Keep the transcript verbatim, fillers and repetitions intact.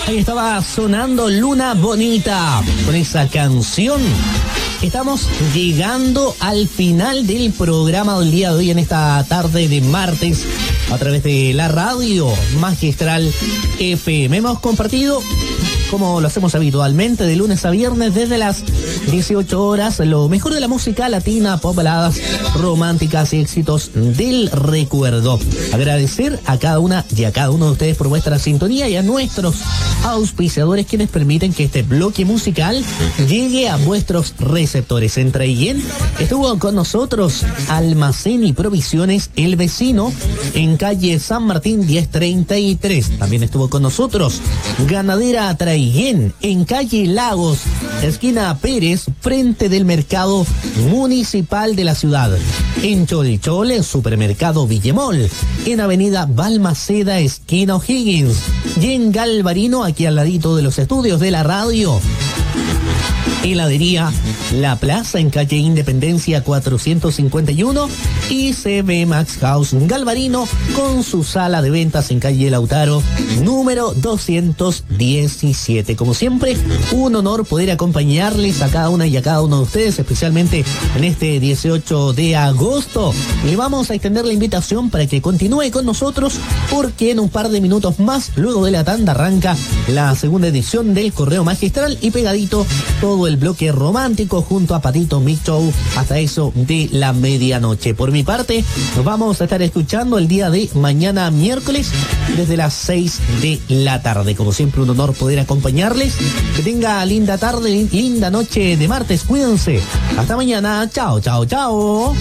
Ahí estaba sonando Luna Bonita. Con esa canción estamos llegando al final del programa del día de hoy en esta tarde de martes a través de la radio Magistral F M. Hemos compartido, como lo hacemos habitualmente, de lunes a viernes desde las dieciocho horas, lo mejor de la música latina, pop, baladas románticas y éxitos del recuerdo. Agradecer a cada una y a cada uno de ustedes por vuestra sintonía y a nuestros auspiciadores, quienes permiten que este bloque musical llegue a vuestros receptores. Entre ellos estuvo con nosotros Almacén y Provisiones El Vecino en calle San Martín diez treinta y tres. También estuvo con nosotros Ganadera Traiguén en calle Lagos, esquina Pérez, frente del mercado municipal de la ciudad. En Cholchol, Supermercado Villemol, en avenida Balmaceda, esquina O'Higgins. Y en Galvarino, aquí al ladito de los estudios de la radio, heladería La Plaza en calle Independencia cuatrocientos cincuenta y uno y C B Max House Galvarino con su sala de ventas en calle Lautaro número doscientos diecisiete. Como siempre, un honor poder acompañarles a cada una y a cada uno de ustedes, especialmente en este dieciocho de agosto. Le vamos a extender la invitación para que continúe con nosotros, porque en un par de minutos más, luego de la tanda, arranca la segunda edición del Correo Magistral y pegadito todo el bloque romántico junto a Patito Mix Show hasta eso de la medianoche. Por mi parte, nos vamos a estar escuchando el día de mañana miércoles desde las seis de la tarde. Como siempre, un honor poder acompañarles. Que tenga linda tarde, linda noche de martes. Cuídense. Hasta mañana. Chao, chao, chao.